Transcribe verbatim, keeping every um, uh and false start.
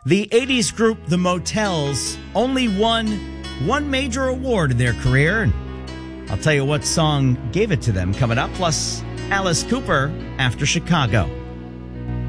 The eighties group The Motels only won one major award in their career. And I'll tell you what song gave it to them coming up, plus Alice Cooper after Chicago.